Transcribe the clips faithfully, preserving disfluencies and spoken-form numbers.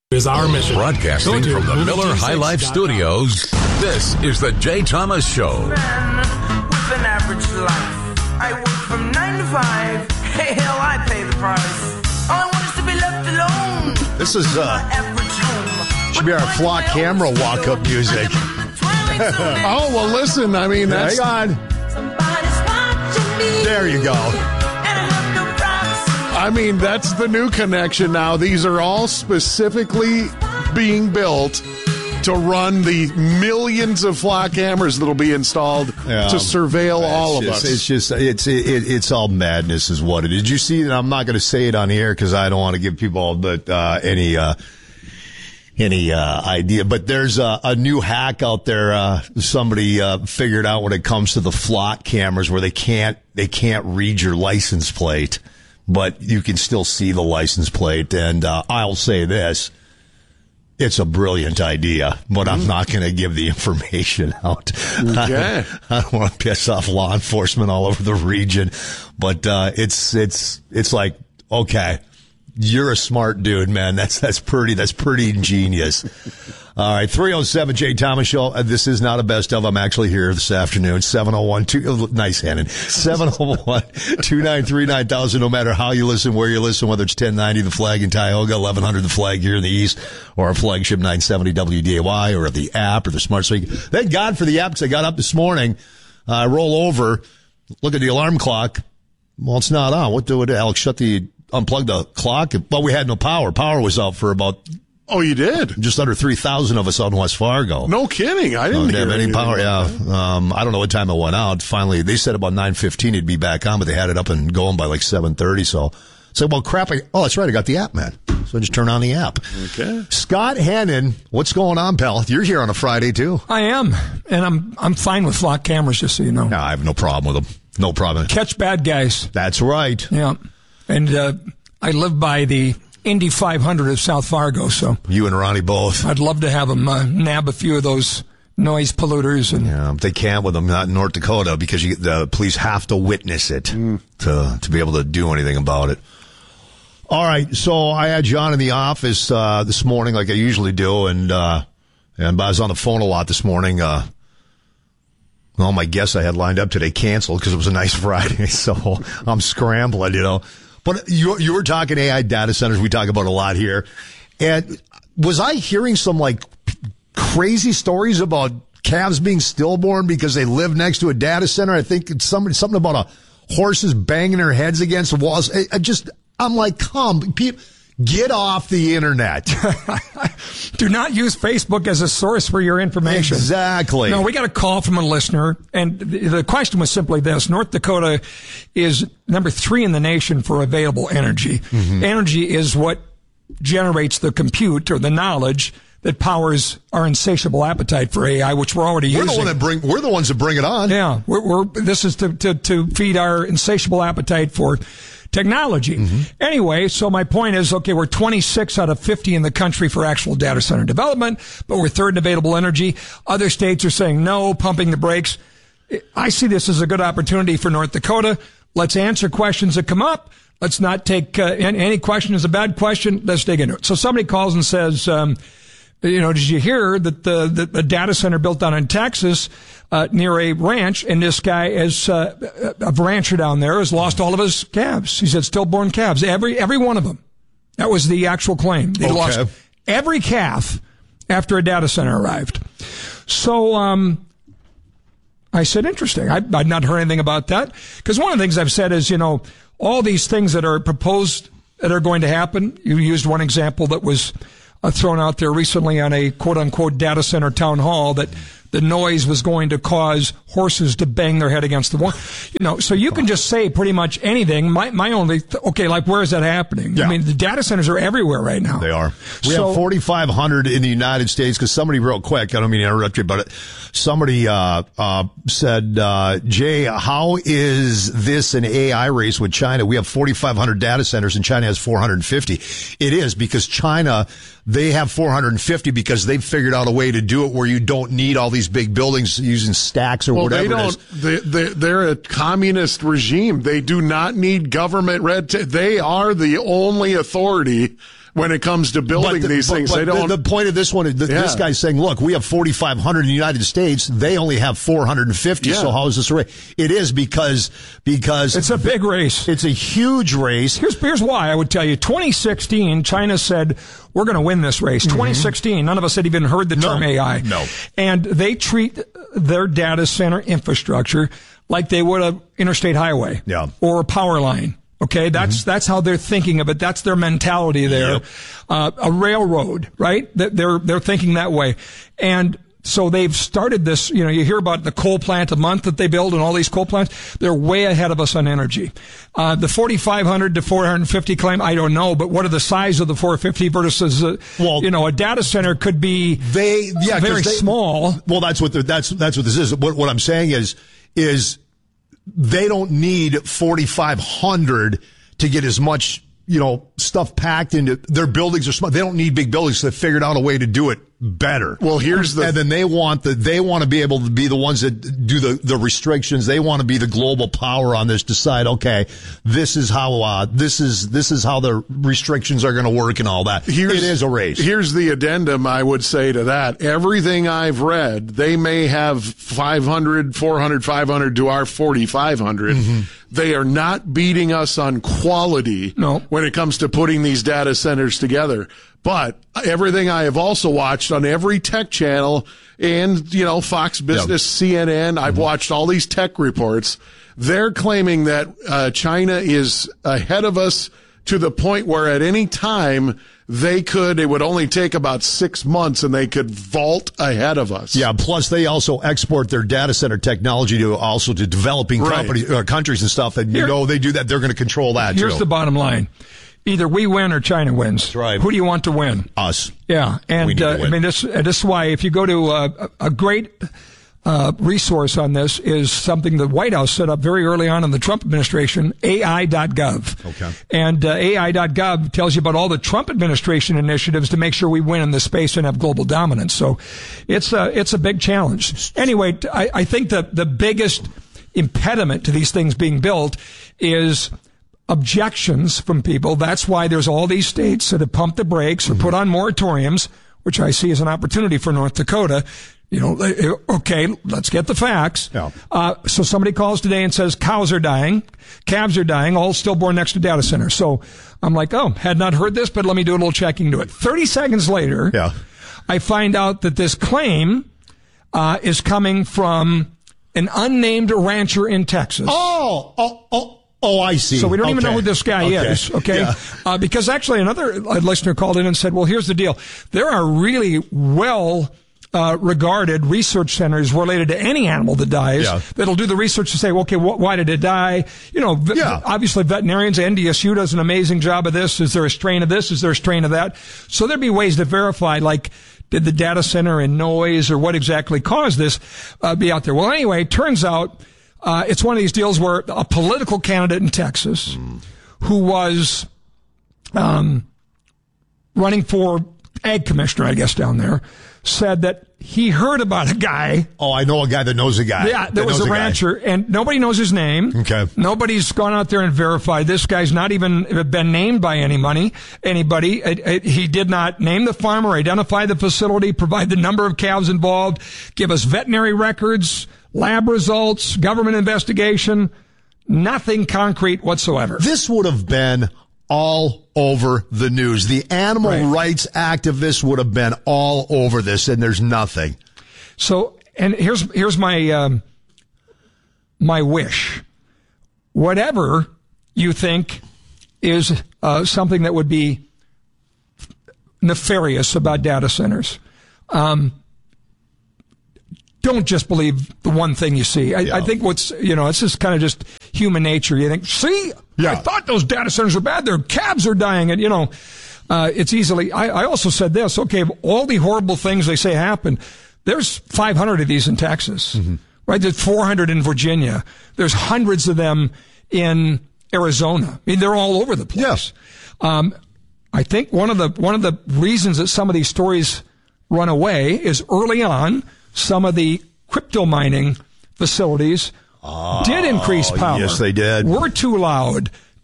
Is our mission. Broadcasting from the Miller High Life Studios, this is the Jay Thomas Show. Man with an average life. I work from nine to five. Hey, hell, I pay the price. All I want is to be left alone. This is, uh, my average home. should be our flock camera walk-up music. Oh, well, listen, I mean, that's... Hang on. Somebody's watching me. There you go. And I have no props. I mean, that's the new connection now. These are all specifically being built to run the millions of flock cameras that'll be installed Yeah. to surveil It's all of just- us. It's just, it's it, it's all madness is what it is. Did you see that? I'm not going to say it on the air because I don't want to give people all the, uh, any, uh, any, uh, idea, but there's a, a new hack out there, uh, somebody, uh, figured out when it comes to the flock cameras where they can't, they can't read your license plate, but you can still see the license plate. And, uh, I'll say this. It's a brilliant idea, but I'm not going to give the information out. Okay. I don't want to piss off law enforcement all over the region, but uh, it's it's it's like, okay, you're a smart dude, man. That's that's pretty that's pretty ingenious. All right, three oh seven Jay Thomas Show. Uh, this is not a best of. I'm actually here this afternoon. seven oh one two Nice, Hannon. seven oh one two nine three nine thousand. No matter how you listen, where you listen, whether it's ten ninety The Flag in Tioga, eleven hundred The Flag here in the East, or our flagship nine seventy W D A Y, or the app, or the smart speaker. Thank God for the app, because I got up this morning. Uh, I roll over, look at the alarm clock. Well, it's not on. What do it? Alex, shut the, unplug the clock. Well, we had no power. Power was out for about Oh, you did? just under three thousand of us out in West Fargo. No kidding. I Oh, didn't didn't hear have any anything power. about Yeah. that. Um, I don't know what time it went out. Finally, they said about nine fifteen it'd be back on, but they had it up and going by like seven thirty. So, so well, crap. I, oh, that's right. I got the app, man. So I just turn on the app. Okay. Scott Hannon, what's going on, pal? You're here on a Friday too. I am, and I'm I'm fine with flock cameras, just so you know. No, I have no problem with them. No problem. Catch bad guys. That's right. Yeah, and uh, I live by the Indy five hundred of South Fargo, so You and Ronnie both. I'd love to have them uh, nab a few of those noise polluters. And Yeah, they can't with them, not in North Dakota, because you, the police have to witness it to to be able to do anything about it. All right, so I had John in the office uh, this morning, like I usually do, and uh, and I was on the phone a lot this morning. Uh, all my guests I had lined up today canceled because it was a nice Friday, so I'm scrambling, you know. But you you were talking A I data centers. We talk about a lot here, and was I hearing some like crazy stories about calves being stillborn because they live next to a data center? I think it's something something about a horses banging their heads against the walls. I, I just I'm like, come, people, get off the internet. do not use Facebook as a source for your information. Exactly. No, we got a call from a listener, and the, the question was simply this. North Dakota is number three in the nation for available energy. Mm-hmm. Energy is what generates the compute or the knowledge that powers our insatiable appetite for A I, which we're already We're using. the one that bring. We're the ones that bring it on. Yeah, we're, we're this is to, to, to feed our insatiable appetite for technology. Mm-hmm. Anyway, so my point is, okay, we're twenty-six out of fifty in the country for actual data center development, but we're third in available energy. Other states are saying no, pumping the brakes. I see this as a good opportunity for North Dakota. Let's answer questions that come up. Let's not take uh, any, any question is a bad question. Let's dig into it. So somebody calls and says, um, you know, did you hear that the, the, the data center built down in Texas, uh, near a ranch, and this guy is, uh, a rancher down there has lost all of his calves. He said stillborn calves. Every, every one of them. That was the actual claim. They Okay. lost every calf after a data center arrived. So, um, I said, interesting. I, I'd not heard anything about that. Because one of the things I've said is, you know, all these things that are proposed that are going to happen. You used one example that was uh, thrown out there recently on a quote-unquote data center town hall that the noise was going to cause horses to bang their head against the wall. You know, so you can just say pretty much anything. My my only, th- okay, like where is that happening? Yeah. I mean, the data centers are everywhere right now. They are. We So- have forty-five hundred in the United States because somebody real quick, I don't mean to interrupt you, but somebody uh, uh, said, uh, Jay, how is this an A I race with China? We have forty-five hundred data centers and China has four hundred fifty. It is because China, they have four hundred fifty because they've figured out a way to do it where you don't need all these big buildings using stacks or Well, whatever they it is. don't. They, they, they're a communist regime. They do not need government red tape. They are the only authority when it comes to building the, these but, things. But they don't. The, the point of this one, the, yeah. this guy's saying, look, we have forty-five hundred in the United States. They only have four hundred fifty. Yeah. So how is this a race? It is because because it's a big race. It's a huge race. Here's here's why I would tell you. twenty sixteen, China said we're going to win this race. Mm-hmm. twenty sixteen, none of us had even heard the term no. A I. No. And they treat their data center infrastructure like they would a interstate highway. Yeah. Or a power line. Okay, that's mm-hmm. that's how they're thinking of it. That's their mentality there. Yep. Uh, a railroad, right? They're they're thinking that way, and so they've started this. You know, you hear about the coal plant a month that they build, and all these coal plants. They're way ahead of us on energy. Uh, the forty-five hundred to four hundred fifty claim, I don't know, but what are the size of the four fifty versus, uh, well, you know, a data center could be they yeah very they, small. Well, that's what that's that's what this is. What what I'm saying is is. They don't need forty-five hundred to get as much, you know, stuff packed into their buildings are small. They don't need big buildings. So they figured out a way to do it better. Well, here's the, and then they want the, they want to be able to be the ones that do the, the restrictions. They want to be the global power on this, decide, okay, this is how, uh, this is, this is how the restrictions are going to work and all that. Here's, it is a race. Here's the addendum I would say to that. Everything I've read, they may have five hundred, four hundred, five hundred to our forty-five hundred. Mm-hmm. They are not beating us on quality no. when it comes to putting these data centers together. But everything I have also watched on every tech channel and, you know, Fox Business, yep. C N N, I've mm-hmm. watched all these tech reports. They're claiming that uh, China is ahead of us to the point where at any time they could, it would only take about six months and they could vault ahead of us. Yeah, plus they also export their data center technology to also to developing right. companies, uh, countries and stuff. And you Here, know they do that. They're going to control that, Here's too. the bottom line. Either we win or China wins. That's right. Who do you want to win? Us. Yeah, and uh, I mean this. This is why if you go to uh, a great uh, resource on this is something the White House set up very early on in the Trump administration, A I dot gov. Okay. And uh, A I dot gov tells you about all the Trump administration initiatives to make sure we win in this space and have global dominance. So it's a it's a big challenge. Anyway, I, I think that the biggest impediment to these things being built is objections from people. That's why there's all these states that have pumped the brakes or put on moratoriums, which I see as an opportunity for North Dakota. You know, okay, let's get the facts. Yeah. Uh, so somebody calls today and says cows are dying, calves are dying, all stillborn next to data centers. So I'm like, oh, had not heard this, but let me do a little checking to it. thirty seconds later, yeah. I find out that this claim uh, is coming from an unnamed rancher in Texas. Oh, oh, oh. Oh, I see. So we don't okay. even know who this guy okay. is, okay? Yeah. Uh, because actually another uh, listener called in and said, well, here's the deal. There are really well uh, regarded research centers related to any animal that dies yeah. that'll do the research to say, okay, wh- why did it die? You know, v- yeah. obviously veterinarians, N D S U does an amazing job of this. Is there a strain of this? Is there a strain of that? So there'd be ways to verify, like, did the data center and noise or what exactly caused this uh, be out there? Well, anyway, it turns out Uh, it's one of these deals where a political candidate in Texas mm. who was um, running for ag commissioner, I guess, down there, said that he heard about a guy. Oh, I know a guy that knows a guy. Yeah, that, that was a, a rancher, and nobody knows his name. Okay. Nobody's gone out there and verified. This guy's not even been named by any money, anybody. It, it, he did not name the farmer, identify the facility, provide the number of calves involved, give us veterinary records, lab results, government investigation, nothing concrete whatsoever. This would have been all over the news. The animal right. rights activists would have been all over this, and there's nothing. So, and here's here's my um, my wish. Whatever you think is uh, something that would be nefarious about data centers, um, don't just believe the one thing you see. I, yeah. I think what's, you know, it's just kind of just human nature. You think, see, yeah. I thought those data centers were bad. Their calves are dying. And, you know, uh, it's easily, I, I also said this, okay, of all the horrible things they say happen, there's five hundred of these in Texas, mm-hmm. right? There's four hundred in Virginia. There's hundreds of them in Arizona. I mean, they're all over the place. Yeah. Um, I think one of the, one of the reasons that some of these stories run away is early on, some of the crypto mining facilities oh, did increase power. Yes, they did. Were too loud.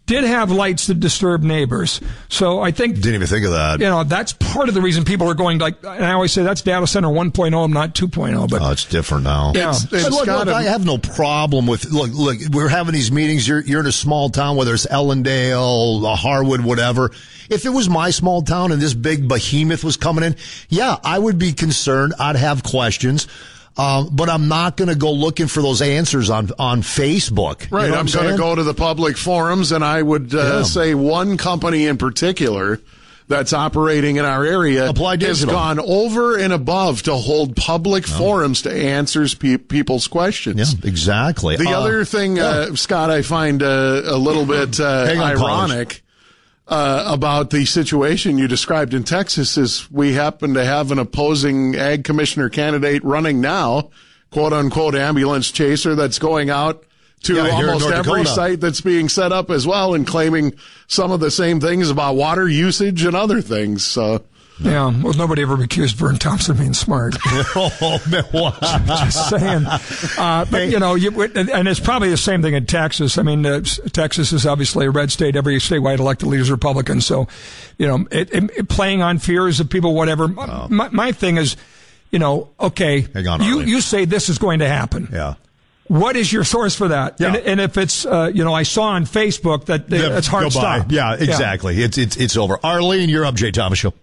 did have lights that disturb neighbors. So I think... Didn't even think of that. You know, that's part of the reason people are going, like, and I always say that's data center one point oh, not two point oh. But oh, it's different now. Yeah. It's, it's But look, gotta, look, I have no problem with, look, look, we're having these meetings. You're, you're in a small town, whether it's Ellendale, Harwood, whatever. If it was my small town and this big behemoth was coming in, yeah, I would be concerned. I'd have questions. Um, but I'm not going to go looking for those answers on, on Facebook. Right. You know I'm going to go to the public forums, and I would uh, Yeah. say one company in particular that's operating in our area Apply has Digital. gone over and above to hold public forums to answer pe- people's questions. Yeah, exactly. The Uh, other thing, uh, Scott, I find uh, a little bit uh, Hang on, ironic uh, about the situation you described in Texas is we happen to have an opposing ag commissioner candidate running now, quote unquote ambulance chaser, that's going out to Yeah, here in almost North every Dakota. site that's being set up as well and claiming some of the same things about water usage and other things. So. yeah, well, nobody ever accused Vern Thompson of being smart. oh, man, wow. Just saying. Uh, but, you know, you, and it's probably the same thing in Texas. I mean, uh, Texas is obviously a red state. Every statewide elected leader is Republican. So, you know, it, it, it playing on fears of people, whatever. Oh. My, my thing is, you know, okay, Hang on, you, Harley. you say this is going to happen. Yeah. What is your source for that? Yeah. And, and if it's, uh, you know, I saw on Facebook that uh, Yeah, it's hard go by. stop. Yeah, exactly. It's, it's, it's over. Arlene, you're up, Jay Thomas Show.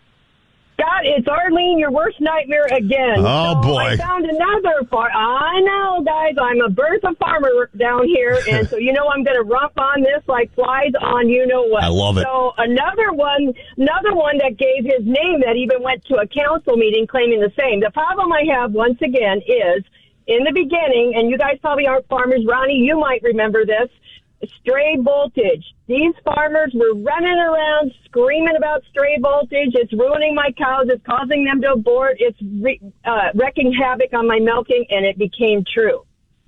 Scott, it's Arlene, your worst nightmare again. Oh, so boy. I found another farm. I know, guys. I'm a Bertha farmer down here, and so you know I'm going to rump on this like flies on you know what. I love it. So another one, another one that gave his name that even went to a council meeting claiming the same. The problem I have, once again, is in the beginning, and you guys probably aren't farmers. Ronnie, you might remember this. Stray voltage. These farmers were running around screaming about stray voltage. It's ruining my cows. It's causing them to abort. It's re- uh, wrecking havoc on my milking, and it became true.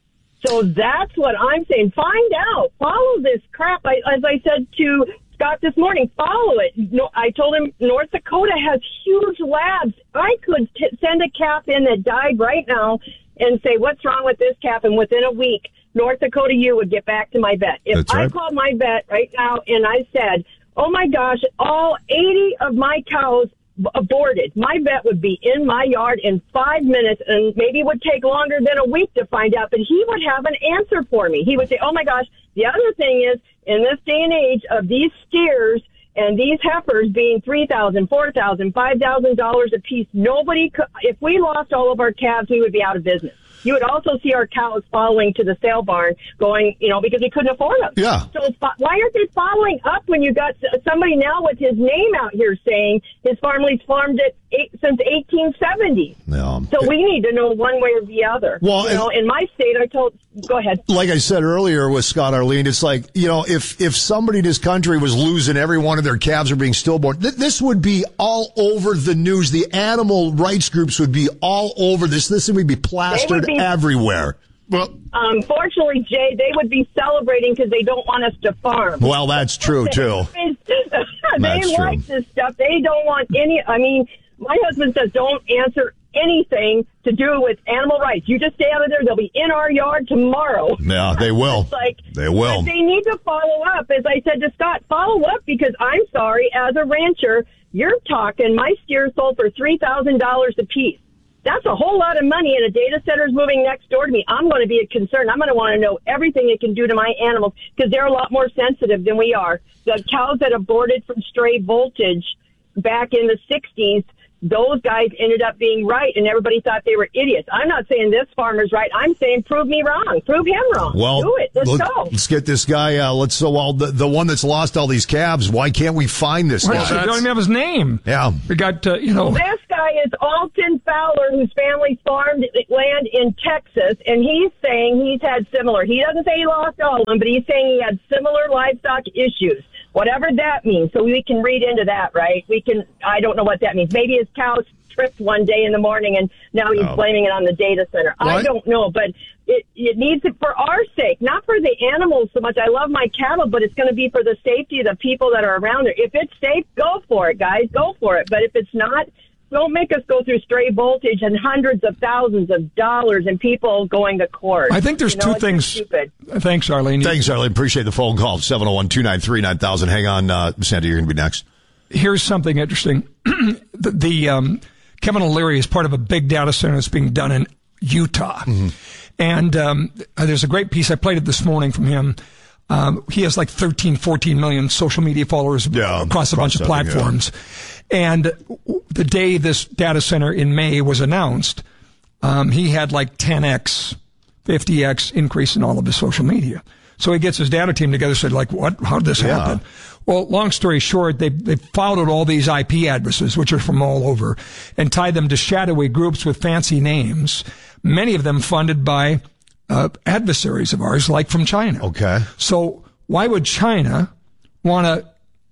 So that's what I'm saying. Find out. Follow this crap. I, as I said to Scott this morning, follow it. No, I told him North Dakota has huge labs. I could t- send a calf in that died right now and say, what's wrong with this calf? And within a week, North Dakota U would get back to my vet. If That's I right. called my vet right now and I said, oh my gosh, all eighty of my cows aborted, my vet would be in my yard in five minutes, and maybe it would take longer than a week to find out, but he would have an answer for me. He would say, oh my gosh, the other thing is, in this day and age of these steers and these heifers being three thousand dollars, four thousand dollars, five thousand dollars a piece, nobody could, if we lost all of our calves, we would be out of business. You would also see our cows following to the sale barn going, you know, because they couldn't afford them. Yeah. So fo- why aren't they following up when you got somebody now with his name out here saying his family's farmed it eight, since eighteen seventy? Yeah. So we need to know one way or the other. Well, you know, in my state, I told, go ahead. Like I said earlier with Scott, Arlene, it's like, you know, if, if somebody in this country was losing every one of their calves or being stillborn, th- this would be all over the news. The animal rights groups would be all over this. This would be plastered be- everywhere. Well, Unfortunately, Jay, they would be celebrating because they don't want us to farm. Well, that's true, too. they That's like true. this stuff. They don't want any. I mean, my husband says don't answer anything to do with animal rights. You just stay out of there. They'll be in our yard tomorrow. Yeah, they will. It's like, They will. But they need to follow up. As I said to Scott, follow up because I'm sorry, as a rancher, you're talking my steer sold for three thousand dollars a piece. That's a whole lot of money, and a data center is moving next door to me. I'm going to be concerned. I'm going to want to know everything it can do to my animals because they're a lot more sensitive than we are. The cows that aborted from stray voltage back in the sixties, those guys ended up being right, and everybody thought they were idiots. I'm not saying this farmer's right. I'm saying prove me wrong. Prove him wrong. Well, do it. Let's look, go. Let's get this guy. Uh, let's so well the, the one that's lost all these calves. Why can't we find this Well, guy? they don't even have his name. Yeah. We got, uh, you know. This guy is Alton Fowler, whose family farmed land in Texas, and he's saying he's had similar. He doesn't say he lost all of them, but he's saying he had similar livestock issues, whatever that means. So we can read into that, right? We can. I don't know what that means. Maybe his cows tripped one day in the morning, and now he's Oh. blaming it on the data center. I What? don't know, but it it needs it for our sake, not for the animals so much. I love my cattle, but it's going to be for the safety of the people that are around there. If it's safe, go for it, guys. Go for it. But if it's not, don't make us go through stray voltage and hundreds of thousands of dollars and people going to court. I think there's you know, two things. Stupid. Thanks, Arlene. Thanks, Arlene. Appreciate the phone call. seven oh one, two nine three, nine thousand. Hang on, uh, Sandy, you're going to be next. Here's something interesting. the the um, Kevin O'Leary is part of a big data center that's being done in Utah. Mm-hmm. And um, there's a great piece. I played it this morning from him. Um, he has like thirteen, fourteen million social media followers yeah, across a bunch of platforms. Yeah. And the day this data center in May was announced, um, he had like ten x, fifty x increase in all of his social media. So he gets his data team together and said, like, what? How did this yeah. happen? Well, long story short, they they followed all these I P addresses, which are from all over, and tied them to shadowy groups with fancy names, many of them funded by uh, adversaries of ours, like from China. Okay. So why would China want to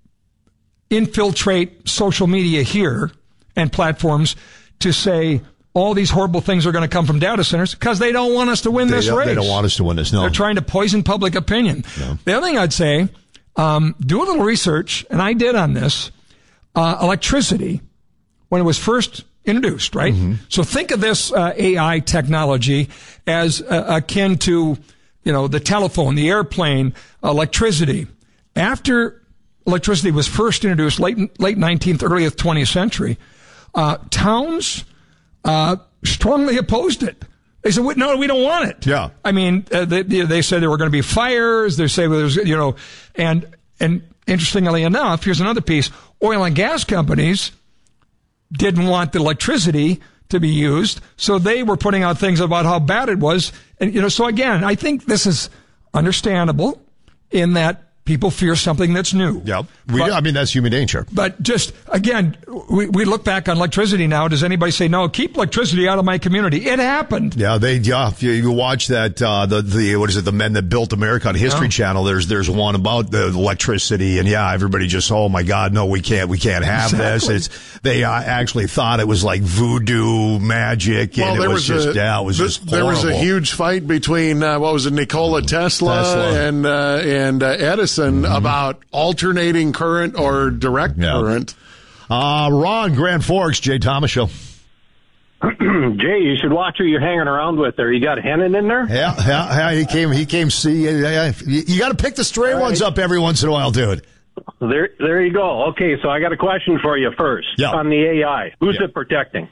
infiltrate social media here and platforms to say all these horrible things are going to come from data centers? Because they don't want us to win they this race. They don't want us to win this, no. They're trying to poison public opinion. No. The other thing I'd say, um, do a little research, and I did on this, uh, electricity, when it was first introduced, right? Mm-hmm. So think of this uh, A I technology as uh, akin to, you know, the telephone, the airplane, electricity. After electricity was first introduced, late late nineteenth, early twentieth century, uh, towns uh, strongly opposed it. They said, no, we don't want it. Yeah. I mean, uh, they, they said there were going to be fires. They say, well, there's, you know, and, and interestingly enough, here's another piece. Oil and gas companies didn't want the electricity to be used. So they were putting out things about how bad it was. And, you know, so again, I think this is understandable in that people fear something that's new. Yep. We, but, I mean, that's human nature. But just, again, we, we look back on electricity now. Does anybody say, no, keep electricity out of my community? It happened. Yeah, they, yeah, if you, you watch that, uh, the, the, what is it, the Men That Built America on History yeah. Channel, there's, there's one about the electricity, and yeah, everybody just, oh my God, no, we can't, we can't have exactly. this. It's, they uh, actually thought it was like voodoo magic, and well, it was, was just, a, yeah, it was th- just There horrible. was a huge fight between, uh, what was it, Nikola Tesla, Tesla. and, uh, and, uh, Edison. Mm-hmm. About alternating current or direct yeah. current. Uh, Ron, Grand Forks, Jay Thomas Show. Jay, you should watch who you're hanging around with there. You got Hennon in there? Yeah, yeah, yeah he came, he came see, uh, you, you got to pick the stray All ones right. up every once in a while, dude. There, there you go. Okay, so I got a question for you first. Yeah. On the A I. Who's yeah. it protecting?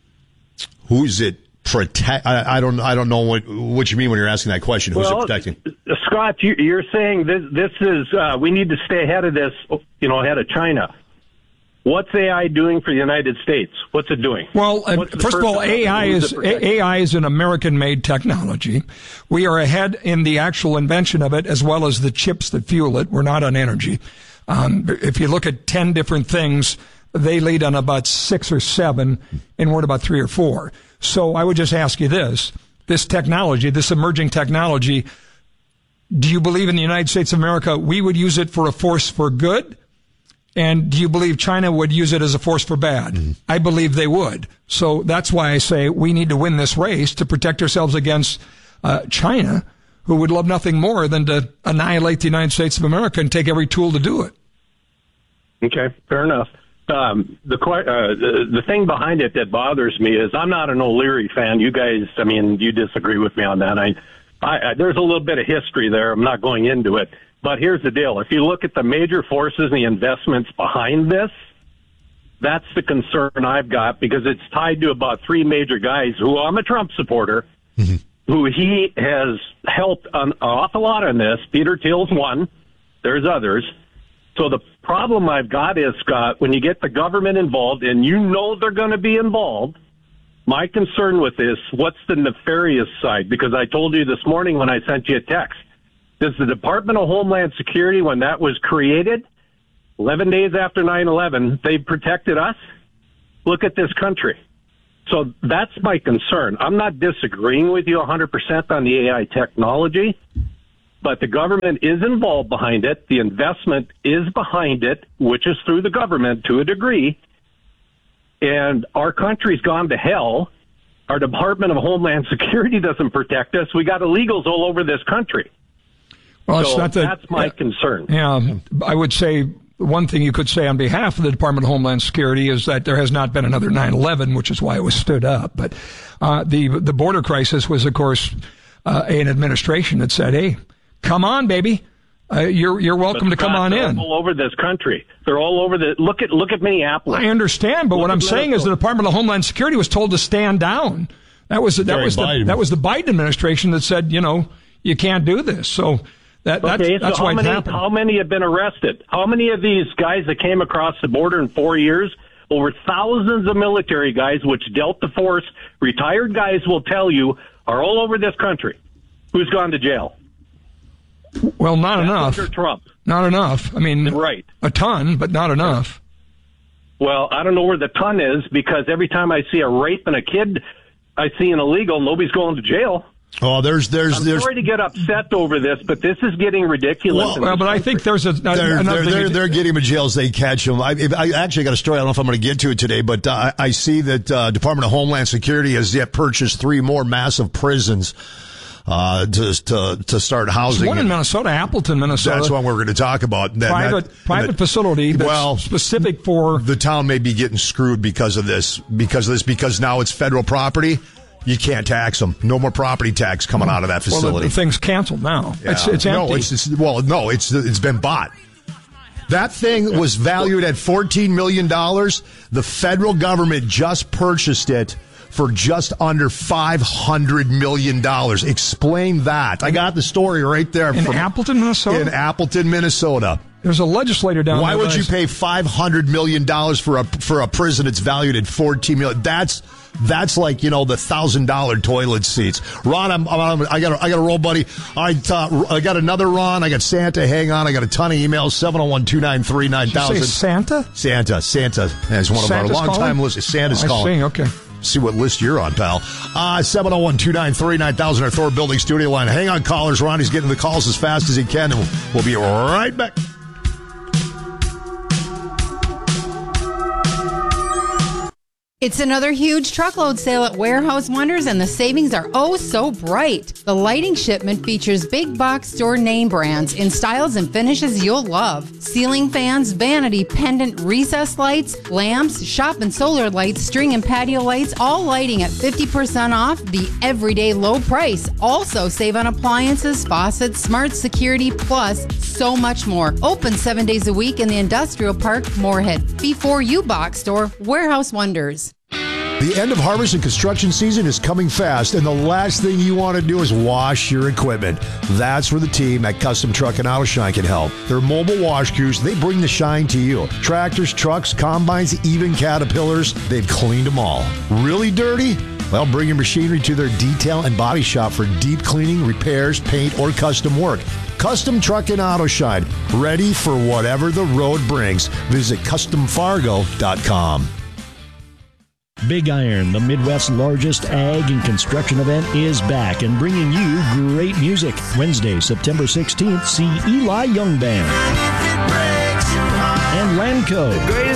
Who's it protect? I, I don't, I don't know what, what you mean when you're asking that question. Who's well, it protecting? Scott, you, you're saying this, this is, uh, we need to stay ahead of this, you know, ahead of China. What's A I doing for the United States? What's it doing? Well, uh, first of all, A I is A I is an American-made technology. We are ahead in the actual invention of it, as well as the chips that fuel it. We're not on energy. Um, if you look at ten different things, they lead on about six or seven, and we're at about three or four. So I would just ask you this: this technology, this emerging technology, do you believe in the United States of America we would use it for a force for good? And do you believe China would use it as a force for bad? Mm-hmm. I believe they would. So that's why I say we need to win this race to protect ourselves against uh, China, who would love nothing more than to annihilate the United States of America and take every tool to do it. Okay, fair enough. Um, the, uh, the the thing behind it that bothers me is I'm not an O'Leary fan. You guys, I mean, you disagree with me on that. I, I, I there's a little bit of history there. I'm not going into it. But here's the deal. If you look at the major forces and the investments behind this, that's the concern I've got, because it's tied to about three major guys who I'm a Trump supporter, mm-hmm. who he has helped an awful lot on this. Peter Thiel's one. There's others. So the problem I've got is, Scott, when you get the government involved, and you know they're going to be involved, my concern with this, what's the nefarious side? Because I told you this morning when I sent you a text, does the Department of Homeland Security, when that was created, eleven days after nine eleven, they protected us? Look at this country. So that's my concern. I'm not disagreeing with you one hundred percent on the A I technology, but the government is involved behind it. The investment is behind it, which is through the government to a degree. And our country's gone to hell. Our Department of Homeland Security doesn't protect us. We got illegals all over this country. Well, so it's not the, that's my uh, concern. Yeah, I would say one thing you could say on behalf of the Department of Homeland Security is that there has not been another nine eleven, which is why it was stood up. But uh, the the border crisis was, of course, uh, an administration that said, "Hey, come on, baby, uh, you're you're welcome but to come on they're in." All over this country, they're all over the. Look at look at Minneapolis. I understand, but look what I'm Minnesota. saying is the Department of Homeland Security was told to stand down. That was that Very was the, Biden. that was the Biden administration that said, you know, you can't do this. So. That, that's Okay, that's so why how it many, happened. how many have been arrested? How many of these guys that came across the border in four years? Over thousands of military guys, which dealt the force, retired guys will tell you, are all over this country. Who's gone to jail? Well, not That's enough. under Trump. Not enough. I mean, Right. a ton, but not enough. Well, I don't know where the ton is because every time I see a rape and a kid, I see an illegal, nobody's going to jail. Oh, there's there's I'm there's sorry to get upset over this, but this is getting ridiculous. Well, in Well, this but I country. think there's a, a They're, another they're, thing. they're, they're getting him in jail as they catch him. I, I actually got a story. I don't know if I'm going to get to it today, but uh, I see that uh, Department of Homeland Security has yet purchased three more massive prisons uh, to, to to start housing. one in Minnesota, Appleton, Minnesota. That's what we're going to talk about. That, private that- private that- facility that's well, specific for. the town may be getting screwed because of this. Because of this. Because now it's federal property. You can't tax them. No more property tax coming out of that Well, facility. the, the thing's canceled now. Yeah. It's it's empty. No, it's, it's well, no, it's it's been bought. That thing was valued at fourteen million dollars. The federal government just purchased it for just under five hundred million dollars. Explain that. I got the story right there. In from, Appleton, Minnesota? In Appleton, Minnesota. There's a legislator down Why there. would that you is- pay five hundred million dollars for a for a prison that's valued at fourteen million dollars? That's that's like, you know, the one thousand dollars toilet seats. Ron, I'm, I'm, I got I got a roll, buddy. All right, uh, I got another Ron. I got Santa. Hang on. I got a ton of emails. seven oh one, two nine three, nine Did you say thousand. Santa? Santa. Santa is one of Santa's our long-time calling? listeners. Santa's Oh, I calling. see, okay. See what list you're on, pal. Uh, seven oh one, two nine three, nine thousand, our Thor Building studio line. Hang on, callers. Ronnie's getting the calls as fast as he can, and we'll, we'll be right back. It's another huge truckload sale at Warehouse Wonders, and the savings are oh so bright. The lighting shipment features big box store name brands in styles and finishes you'll love. Ceiling fans, vanity, pendant, recess lights, lamps, shop and solar lights, string and patio lights, all lighting at fifty percent off the everyday low price. Also save on appliances, faucets, smart security, plus so much more. Open seven days a week in the Industrial Park, Moorhead. Before you box store, Warehouse Wonders. The end of harvest and construction season is coming fast, and the last thing you want to do is wash your equipment. That's where the team at Custom Truck and Auto Shine can help. Their mobile wash crews, they bring the shine to you. Tractors, trucks, combines, even Caterpillars, they've cleaned them all. Really dirty? Well, bring your machinery to their detail and body shop for deep cleaning, repairs, paint, or custom work. Custom Truck and Auto Shine, ready for whatever the road brings. Visit custom fargo dot com. Big Iron, the Midwest's largest ag and construction event, is back and bringing you great music. Wednesday, September sixteenth, see Eli Young Band and Lanco.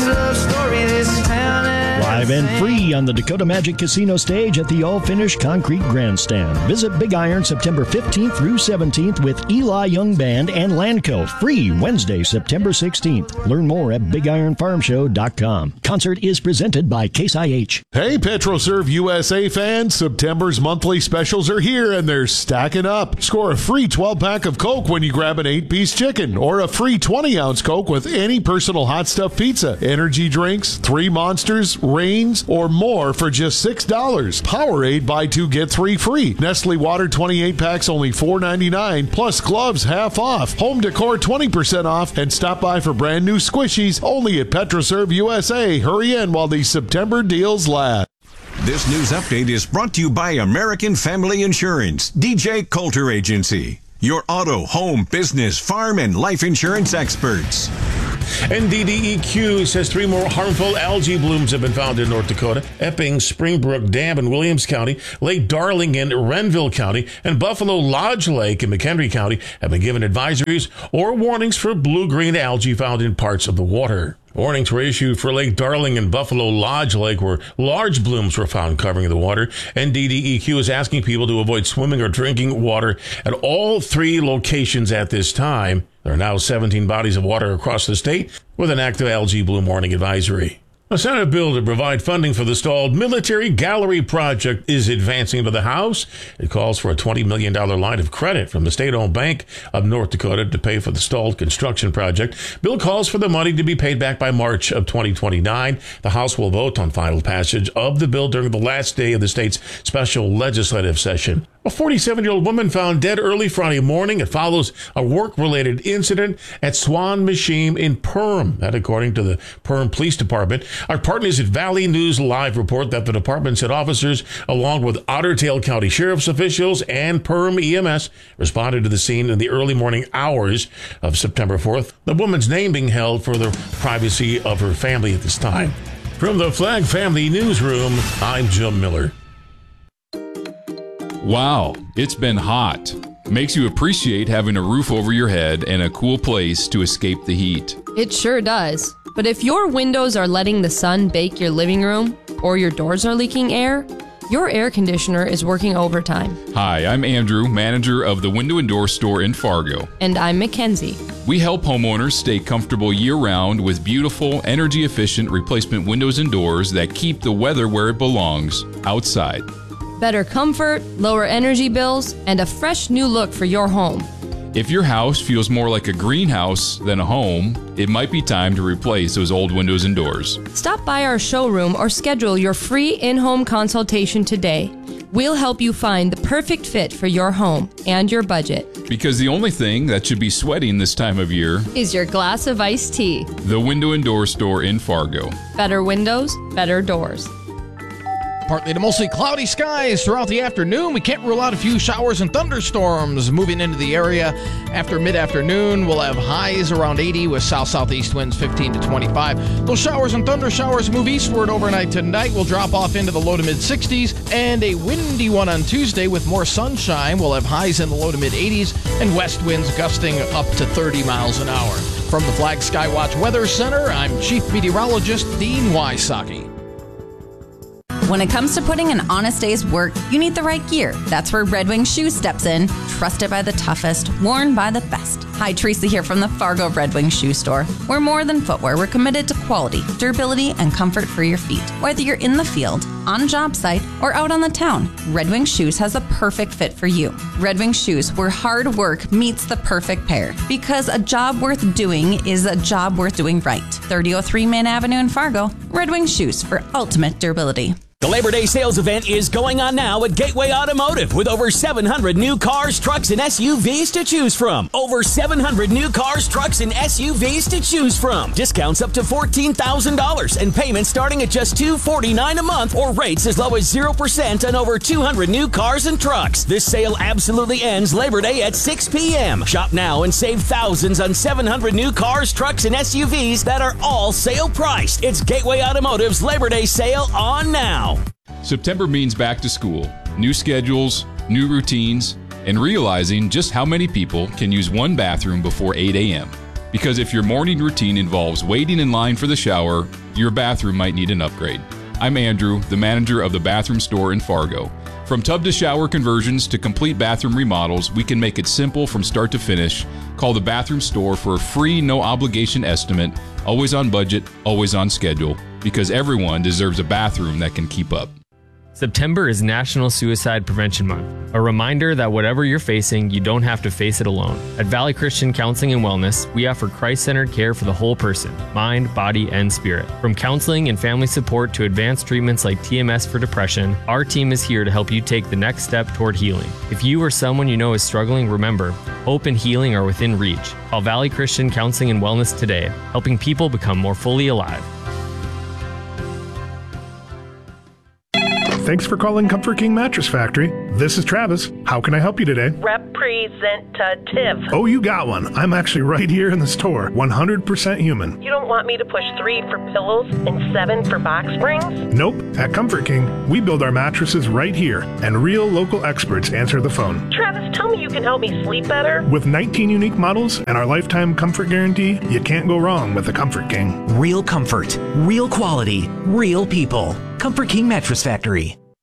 Live and free on the Dakota Magic Casino stage at the all-finished concrete grandstand. Visit Big Iron September fifteenth through seventeenth with Eli Young Band and Lanco. Free Wednesday, September sixteenth. Learn more at big iron farm show dot com. Concert is presented by Case I H. Hey, PetroServe U S A fans, September's monthly specials are here and they're stacking up. Score a free twelve-pack of Coke when you grab an eight-piece chicken or a free twenty-ounce Coke with any personal hot stuff pizza, energy drinks, three Monsters, Reigns, or more for just six dollars. Powerade, buy two, get three free. Nestle Water twenty-eight packs only four ninety-nine, plus gloves half off. Home decor twenty percent off, and stop by for brand new squishies only at PetroServe U S A. Hurry in while these September deals last. This news update is brought to you by American Family Insurance, D J Coulter Agency, your auto, home, business, farm, and life insurance experts. N D D E Q says three more harmful algae blooms have been found in North Dakota. Epping, Springbrook Dam in Williams County, Lake Darling in Renville County, and Buffalo Lodge Lake in McHenry County have been given advisories or warnings for blue-green algae found in parts of the water. Warnings were issued for Lake Darling and Buffalo Lodge Lake, where large blooms were found covering the water. N D D E Q is asking people to avoid swimming or drinking water at all three locations at this time. There are now seventeen bodies of water across the state with an active algae bloom warning advisory. A Senate bill to provide funding for the stalled military gallery project is advancing to the House. It calls for a twenty million dollars line of credit from the state-owned Bank of North Dakota to pay for the stalled construction project. Bill calls for the money to be paid back by March of twenty twenty-nine. The House will vote on final passage of the bill during the last day of the state's special legislative session. A forty-seven-year-old woman found dead early Friday morning. It follows a work-related incident at Swan Machine in Perham. That, according to the Perham Police Department. Our partners at Valley News Live report that the department said officers, along with Otter Tail County Sheriff's officials and Perham E M S, responded to the scene in the early morning hours of September fourth. The woman's name being held for the privacy of her family at this time. From the Flag Family Newsroom, I'm Jim Miller. Wow, it's been hot. Makes you appreciate having a roof over your head and a cool place to escape the heat. It sure does. But if your windows are letting the sun bake your living room, or your doors are leaking air, your air conditioner is working overtime. Hi, I'm Andrew, manager of the Window and Door Store in Fargo. And I'm Mackenzie. We help homeowners stay comfortable year-round with beautiful, energy-efficient replacement windows and doors that keep the weather where it belongs, outside. Better comfort, lower energy bills, and a fresh new look for your home. If your house feels more like a greenhouse than a home, it might be time to replace those old windows and doors. Stop by our showroom or schedule your free in-home consultation today. We'll help you find the perfect fit for your home and your budget. Because the only thing that should be sweating this time of year is your glass of iced tea. The Window and Door Store in Fargo. Better windows, better doors. Partly to mostly cloudy skies throughout the afternoon. We can't rule out a few showers and thunderstorms moving into the area. After mid-afternoon, we'll have highs around eighty with south-southeast winds fifteen to twenty-five. Those showers and thunder showers move eastward overnight tonight. We'll drop off into the low to mid-sixties. And a windy one on Tuesday with more sunshine. We'll have highs in the low to mid-eighties and west winds gusting up to thirty miles an hour. From the Flag Skywatch Weather Center, I'm Chief Meteorologist Dean Wysocki. When it comes to putting an honest day's work, you need the right gear. That's where Red Wing Shoes steps in. Trusted by the toughest, worn by the best. Hi, Teresa here from the Fargo Red Wing Shoe Store. We're more than footwear. We're committed to quality, durability, and comfort for your feet. Whether you're in the field, on a job site, or out on the town, Red Wing Shoes has the perfect fit for you. Red Wing Shoes, where hard work meets the perfect pair. Because a job worth doing is a job worth doing right. thirty oh three Main Avenue in Fargo. Red Wing Shoes for ultimate durability. The Labor Day sales event is going on now at Gateway Automotive with over seven hundred new cars, trucks, and S U Vs to choose from. Over seven hundred new cars, trucks, and S U Vs to choose from. Discounts up to fourteen thousand dollars and payments starting at just two hundred forty-nine dollars a month or rates as low as zero percent on over two hundred new cars and trucks. This sale absolutely ends Labor Day at six p.m. Shop now and save thousands on seven hundred new cars, trucks, and S U Vs that are all sale priced. It's Gateway Automotive's Labor Day sale on now. September means back to school, new schedules, new routines, and realizing just how many people can use one bathroom before eight a.m. Because if your morning routine involves waiting in line for the shower, your bathroom might need an upgrade. I'm Andrew, the manager of the bathroom store in Fargo. From tub to shower conversions to complete bathroom remodels, we can make it simple from start to finish. Call the bathroom store for a free, no obligation estimate, always on budget, always on schedule, because everyone deserves a bathroom that can keep up. September is National Suicide Prevention Month, a reminder that whatever you're facing, you don't have to face it alone. At Valley Christian Counseling and Wellness, we offer Christ-centered care for the whole person, mind, body, and spirit. From counseling and family support to advanced treatments like T M S for depression, our team is here to help you take the next step toward healing. If you or someone you know is struggling, remember, hope and healing are within reach. Call Valley Christian Counseling and Wellness today, helping people become more fully alive. Thanks for calling Comfort King Mattress Factory. This is Travis. How can I help you today? Representative. Oh, you got one. I'm actually right here in the store. one hundred percent human. You don't want me to push three for pillows and seven for box springs? Nope. At Comfort King, we build our mattresses right here, and real local experts answer the phone. Travis, tell me you can help me sleep better. With nineteen unique models and our lifetime comfort guarantee, you can't go wrong with the Comfort King. Real comfort, real quality, real people. Comfort King Mattress Factory.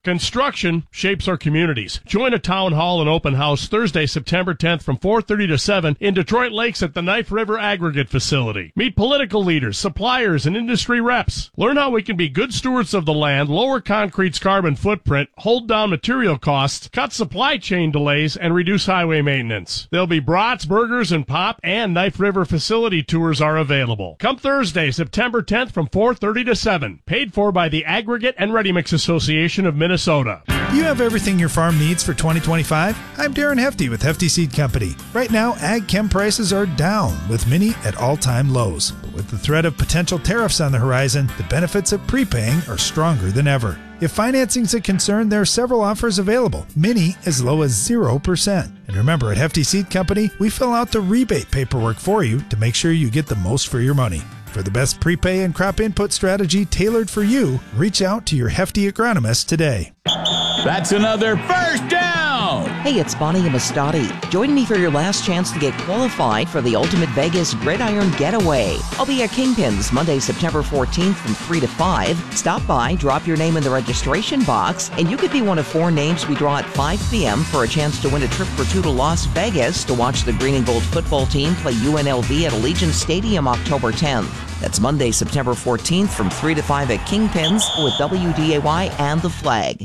Construction shapes our communities. Join a town hall and open house Thursday, September tenth from four thirty to seven in Detroit Lakes at the Knife River Aggregate Facility. Meet political leaders, suppliers, and industry reps. Learn how we can be good stewards of the land, lower concrete's carbon footprint, hold down material costs, cut supply chain delays, and reduce highway maintenance. There'll be brats, burgers, and pop, and Knife River facility tours are available. Come Thursday, September tenth from four thirty to seven. Paid for by the Aggregate and Ready Mix Association of Minnesota. Minnesota. You have everything your farm needs for twenty twenty-five? I'm Darren Hefty with Hefty Seed Company. Right now, ag chem prices are down, with many at all-time lows. But with the threat of potential tariffs on the horizon, the benefits of prepaying are stronger than ever. If financing's a concern, there are several offers available, many as low as zero percent. And remember, at Hefty Seed Company, we fill out the rebate paperwork for you to make sure you get the most for your money. For the best prepay and crop input strategy tailored for you, reach out to your Hefty agronomist today. That's another first down! Hey, it's Bonnie Amistadi. Join me for your last chance to get qualified for the Ultimate Vegas Gridiron Getaway. I'll be at Kingpins Monday, September fourteenth from three to five. Stop by, drop your name in the registration box, and you could be one of four names we draw at five p.m. for a chance to win a trip for two to Las Vegas to watch the Green and Gold football team play U N L V at Allegiant Stadium October tenth. That's Monday, September fourteenth from three to five at Kingpins with W D A Y and The Flag.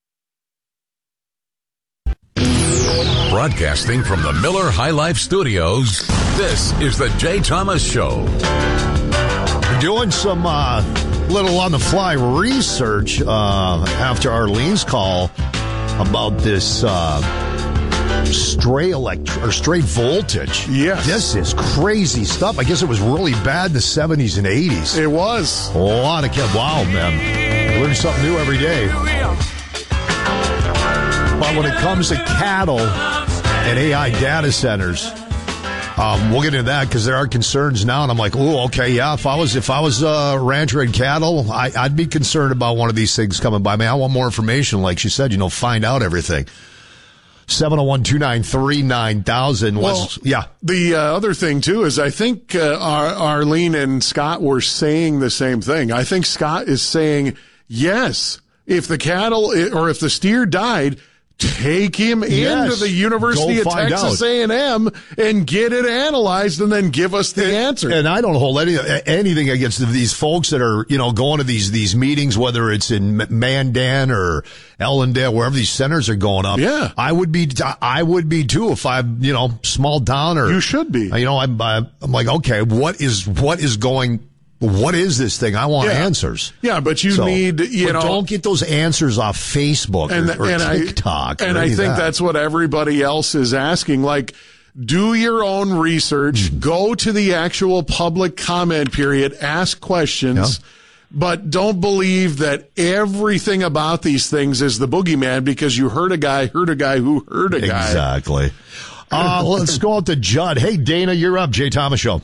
Broadcasting from the Miller High Life Studios, this is the Jay Thomas Show. We're doing some uh, little on-the-fly research uh, after Arlene's call about this uh, stray elect- or stray voltage. Yes. This is crazy stuff. I guess it was really bad in the seventies and eighties. It was. A lot of kids. Wow, man. Learn something new every day. But when it comes to cattle and A I data centers, um, we'll get into that because there are concerns now. And I'm like, oh, okay, yeah. If I was if I was a rancher and cattle, I, I'd be concerned about one of these things coming by me. I want more information, like she said. You know, find out everything. seven oh one, two nine three, nine thousand. Well, yeah. The uh, other thing, too, is I think uh, Ar- Arlene and Scott were saying the same thing. I think Scott is saying, yes, if the cattle or if the steer died, take him yes. into the University Go of Texas out. A and M and get it analyzed and then give us the and, answer. And I don't hold any anything against these folks that are, you know, going to these these meetings, whether it's in Mandan or Ellendale, wherever these centers are going up. Yeah. I would be, I would be too if I'm, you know, small town or. You should be. You know, I'm, I'm like, okay, what is, what is going What is this thing? I want yeah. answers. Yeah, but you so, need, you but know. Don't get those answers off Facebook and, or, or and TikTok. I, and or I think that. that's what everybody else is asking. Like, do your own research, Mm. go to the actual public comment period, ask questions. Yeah. But don't believe that everything about these things is the boogeyman because you heard a guy, heard a guy who heard a guy. Exactly. Uh, let's go out to Judd. Hey, Dana, you're up. Jay Thomas Show.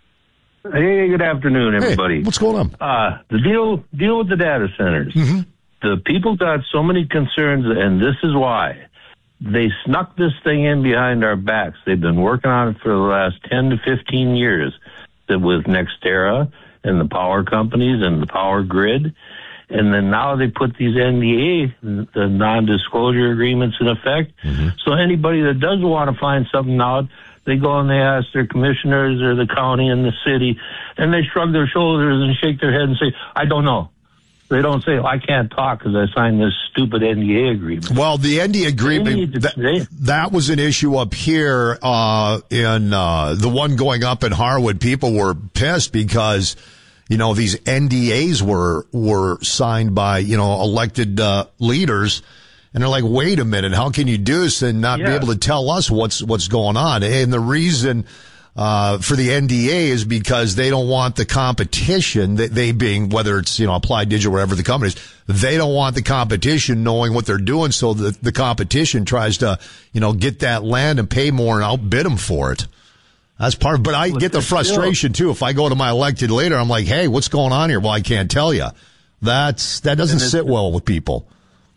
Hey, good afternoon, everybody. Hey, what's going on? Uh, the deal deal with the data centers. Mm-hmm. The people got so many concerns, and this is why. They snuck this thing in behind our backs. They've been working on it for the last ten to fifteen years that with NextEra and the power companies and the power grid. And then now they put these N D A, the non-disclosure agreements, in effect. Mm-hmm. So anybody that does want to find something out, they go and they ask their commissioners or the county and the city, and they shrug their shoulders and shake their head and say, I don't know. They don't say, I can't talk because I signed this stupid N D A agreement. Well, the N D A agreement, that, that was an issue up here uh, in uh, the one going up in Harwood. People were pissed because, you know, these N D As were were signed by, you know, elected uh, leaders. And they're like, wait a minute, how can you do this and not yeah. be able to tell us what's what's going on? And the reason uh, for the N D A is because they don't want the competition, they, they being, whether it's, you know, Applied Digital, whatever the company is, they don't want the competition knowing what they're doing, so the, the competition tries to, you know, get that land and pay more and outbid them for it. That's part of, but I get the frustration too. If I go to my elected leader, I'm like, hey, what's going on here? Well, I can't tell you. That's, that doesn't sit well with people.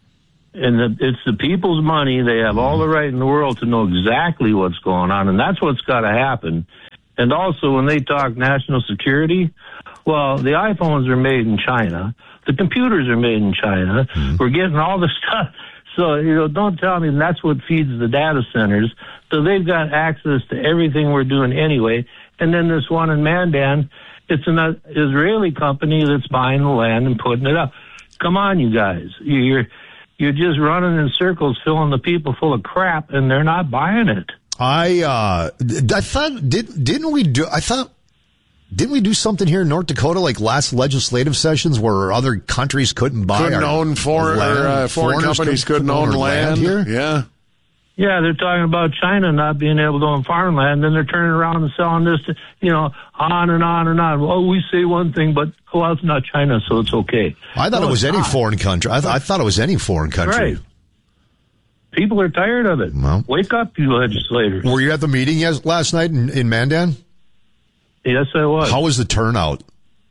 And the, it's the people's money. They have all the right in the world to know exactly what's going on, and that's what's got to happen. And also, when they talk national security, well, the iPhones are made in China. The computers are made in China. Mm-hmm. We're getting all the stuff. So, you know, don't tell me that's what feeds the data centers. So they've got access to everything we're doing anyway. And then this one in Mandan, it's an Israeli company that's buying the land and putting it up. Come on, you guys. You're, you're just running in circles, filling the people full of crap, and they're not buying it. I, uh, I thought, did, didn't we do, I thought, didn't we do something here in North Dakota, like last legislative sessions, where other countries couldn't buy couldn't our own foreign, land? Or, uh, foreign companies couldn't, couldn't own, own land, land here? Yeah. Yeah, they're talking about China not being able to own farmland, then they're turning around and selling this to, you know, on and on and on. Well, we say one thing, but, well, it's not China, so it's okay. I thought no, it was any not. foreign country. I, th- I thought it was any foreign country. Right. People are tired of it. Well, wake up, you legislators. Were you at the meeting yes, last night in, in Mandan? Yes, I was. How was the turnout?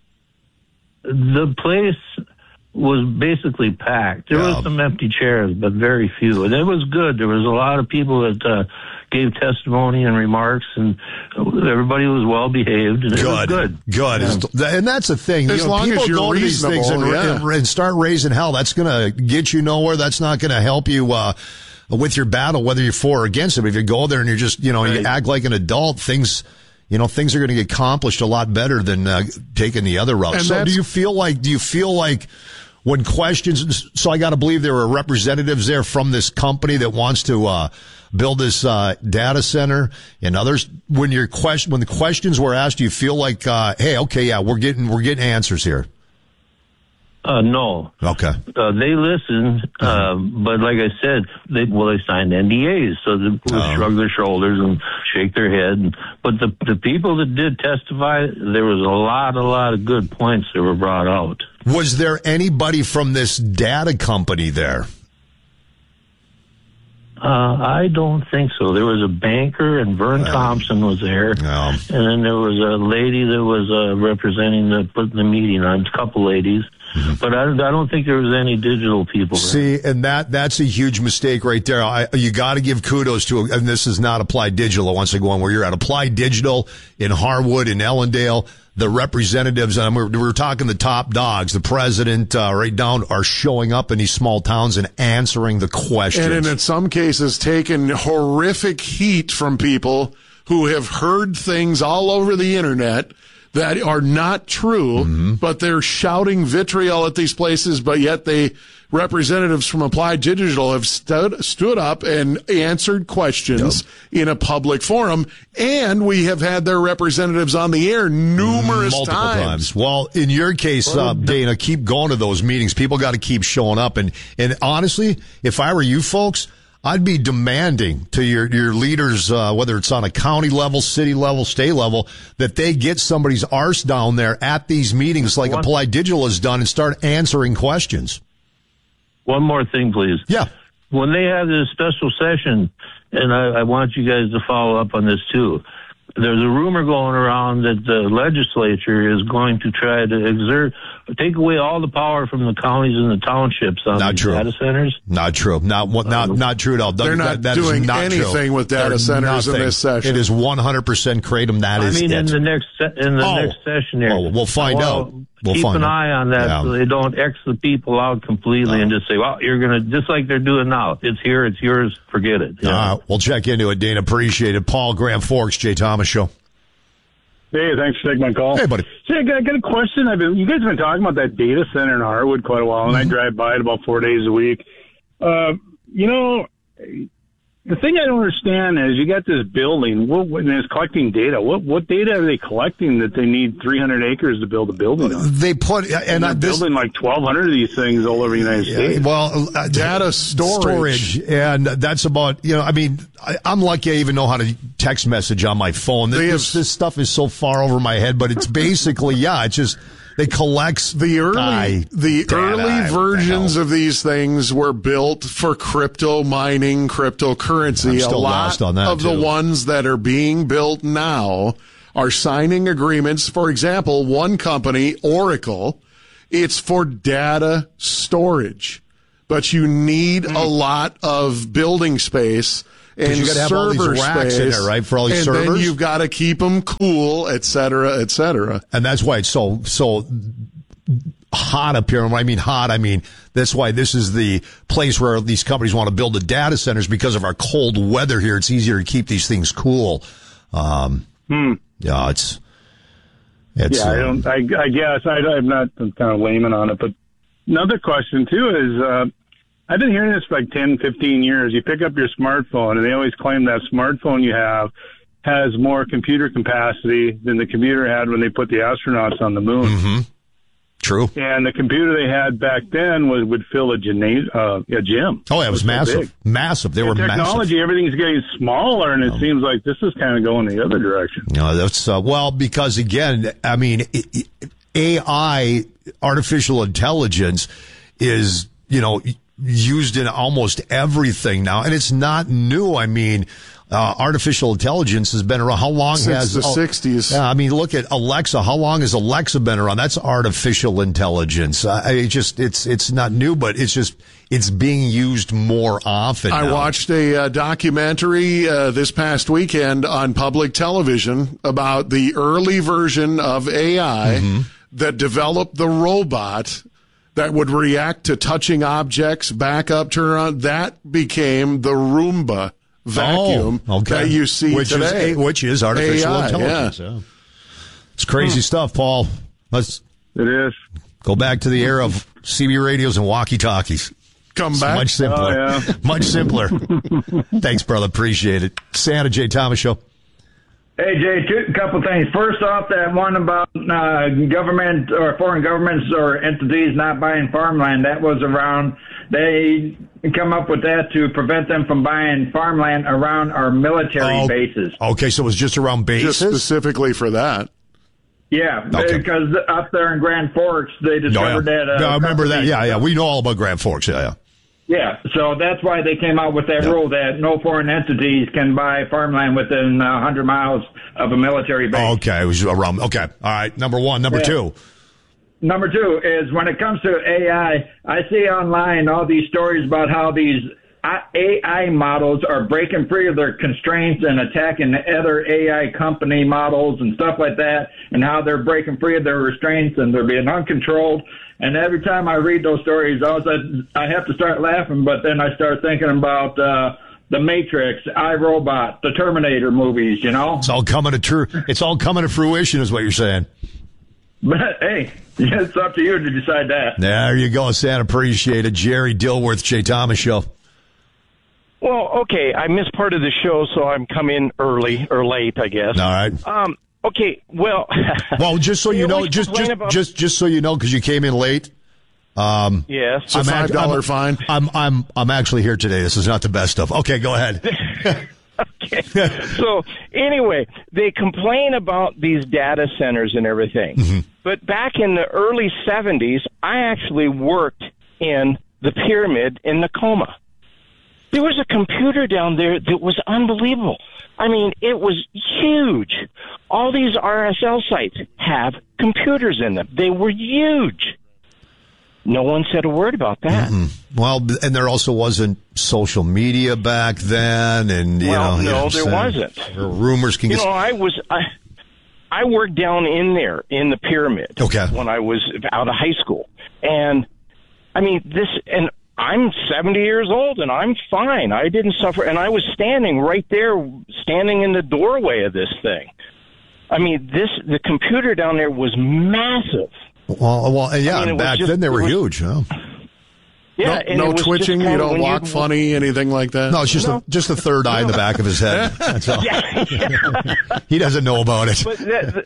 The place was basically packed. There yeah. was some empty chairs, but very few. And it was good. There was a lot of people that uh, gave testimony and remarks, and everybody was well behaved. And it good. was good. Good. Yeah. And that's the thing. As you know, long people as you're go to these things and, yeah. and, and start raising hell. That's going to get you nowhere. That's not going to help you uh, with your battle, whether you're for or against them. If you go there and you're just, you know, right. you act like an adult, things... You know, things are going to get accomplished a lot better than uh, taking the other route. And so do you feel like, do you feel like when questions, so I got to believe there were representatives there from this company that wants to uh, build this uh, data center and others, when your question, when the questions were asked, do you feel like, uh, hey, okay, yeah, we're getting, we're getting answers here? Uh, no. Okay. Uh, they listened, uh, but like I said, they, well, they signed N D As, so they oh. shrug their shoulders and shake their head. But the the people that did testify, there was a lot, a lot of good points that were brought out. Was there anybody from this data company there? Uh, I don't think so. There was a banker, and Vern uh, Thompson was there. No. And then there was a lady that was uh, representing the, putting the meeting on, a couple ladies. Mm-hmm. But I, I don't think there was any digital people there. See, and that that's a huge mistake right there. I, you got to give kudos to, and this is not Applied Digital, once I go on where you're at. Applied Digital in Harwood, in Ellendale, the representatives, and we're, we're talking the top dogs, the president, uh, right down, are showing up in these small towns and answering the questions. And in some cases, taking horrific heat from people who have heard things all over the internet that are not true, mm-hmm. but they're shouting vitriol at these places, but yet they, representatives from Applied Digital have stood, stood up and answered questions yep. in a public forum, and we have had their representatives on the air numerous Multiple times. times. Well, in your case, uh, Dana, keep going to those meetings. People got to keep showing up, and, and honestly, if I were you folks, I'd be demanding to your, your leaders, uh, whether it's on a county level, city level, state level, that they get somebody's arse down there at these meetings like Applied Digital has done and start answering questions. One more thing, please. Yeah. When they have this special session, and I, I want you guys to follow up on this too, there's a rumor going around that the legislature is going to try to exert, take away all the power from the counties and the townships on not these true. data centers. Not true. Not not not true at all. They're not that, that doing not anything true. with data They're centers nothing. in this session. It is one hundred percent kratom. That I is mean, it. in the next se- in the oh. next session here. Oh, we'll find well, out. We'll keep find an out. eye on that yeah. so they don't X the people out completely no. and just say, well, you're going to, just like they're doing now. It's here, it's yours, forget it. All right, we'll check into it, Dana. Appreciate it. Paul, Grand Forks, Jay Thomas Show. Hey, thanks for taking my call. Hey, buddy. See, I got, I got a question. I've been, you guys have been talking about that data center in Harwood quite a while, and mm-hmm. I drive by it about four days a week. Uh, you know, the thing I don't understand is you got this building, what, and it's collecting data. What what data are they collecting that they need three hundred acres to build a building on? They put, and, and they're uh, this, building like twelve hundred of these things all over the United yeah, States. Well, uh, data storage. storage. And that's about, you know, I mean, I, I'm lucky I even know how to text message on my phone. This, this, this stuff is so far over my head, but it's basically, yeah, it's just, they collect the early die, the data, early versions the of these things were built for crypto mining, cryptocurrency. I'm still a lot lost on that of too. the ones that are being built now are signing agreements. For example, one company, Oracle, it's for data storage, but you need mm. a lot of building space. and you gotta have all server these racks space in there, right, for all these and servers? then you've got to keep them cool, et cetera, et cetera. And that's why it's so so hot up here. And when I mean hot, I mean that's why this is the place where these companies want to build the data centers because of our cold weather here. It's easier to keep these things cool. Um, hmm. Yeah, it's it's. Yeah, I uh, don't. I, I guess I, I'm not I'm kind of layman on it, but another question too is uh, I've been hearing this for like ten, fifteen years. You pick up your smartphone, and they always claim that smartphone you have has more computer capacity than the computer had when they put the astronauts on the moon. Mm-hmm. True. And the computer they had back then was would fill a, gymna- uh, a gym. Oh, yeah, it was, so massive, big. massive. They And were technology, massive. everything's getting smaller, and it Oh. seems like this is kind of going the other direction. No, that's uh, well because again, I mean, it, it, A I, artificial intelligence, is you know used in almost everything now, and it's not new. I mean. Uh, artificial intelligence has been around. How long Since has the oh, sixties? Yeah, I mean, look at Alexa. How long has Alexa been around? That's artificial intelligence. Uh, it just it's it's not new, but it's just it's being used more often. I now. watched a uh, documentary uh, this past weekend on public television about the early version of A I Mm-hmm. that developed the robot that would react to touching objects, back up, turn around. That became the Roomba vacuum oh, okay. that you see which today. Is, which is artificial A I, intelligence. yeah. Yeah. It's crazy stuff, Paul. Let's It is. go back to the era of C B radios and walkie-talkies. Come It's back. much simpler. Oh, yeah. Much simpler. Thanks, brother. Appreciate it. Santa J. Thomas Show. Hey, Jay, two couple things. First off, that one about uh, government or foreign governments or entities not buying farmland, that was around. They come up with that to prevent them from buying farmland around our military Oh, bases. Okay, so it was just around bases? Just specifically for that. Yeah, Okay. because up there in Grand Forks, they No, discovered yeah. that. Uh, no, I remember that. company- Yeah, yeah. We know all about Grand Forks. Yeah, yeah. Yeah, so that's why they came out with that Yeah. rule that no foreign entities can buy farmland within uh, one hundred miles of a military base. Okay, it was around. Okay. All right. Number one. Number Yeah. two. Number two is when it comes to A I, I see online all these stories about how these A I models are breaking free of their constraints and attacking other A I company models and stuff like that, and how they're breaking free of their restraints and they're being uncontrolled. And every time I read those stories, I, was, I have to start laughing, but then I start thinking about uh, The Matrix, iRobot, the Terminator movies, you know? It's all coming to true. It's all coming to fruition, is what you're saying. But, hey, it's up to you to decide that. There you go, Santa. Appreciate it. Jerry Dilworth, Jay Thomas Show. Well, okay, I missed part of the show, so I'm coming early or late, I guess. All right. Um. Okay. Well. Well, just so They you know, always just complain just about- just just so you know, because you came in late. Um, Yes. It's a I'm five act- dollar I'm- fine. I'm I'm I'm actually here today. This is not the best stuff. Okay, go ahead. Okay. So anyway, they complain about these data centers and everything. Mm-hmm. But back in the early seventies, I actually worked in the pyramid in Nakoma. There was a computer down there that was unbelievable. I mean, it was huge. All these R S L sites have computers in them. They were huge. No one said a word about that. Mm. Well, and there also wasn't social media back then, and you Well, know, you no, know what I'm there saying? wasn't. Or rumors can You get. know, I was I, I worked down in there in the pyramid. Okay. When I was out of high school, and I mean this, and I'm seventy years old, and I'm fine. I didn't suffer, and I was standing right there, standing in the doorway of this thing. I mean, this the computer down there was massive. Well, well, and yeah, I mean, it was back just- then they were it was- huge. Huh? Yeah, no and no it was just twitching. kinda You don't when walk you- funny, anything like that. No, it's just No. a, just the third eye in the back of his head. That's all. Yeah, yeah. He doesn't know about it. But that,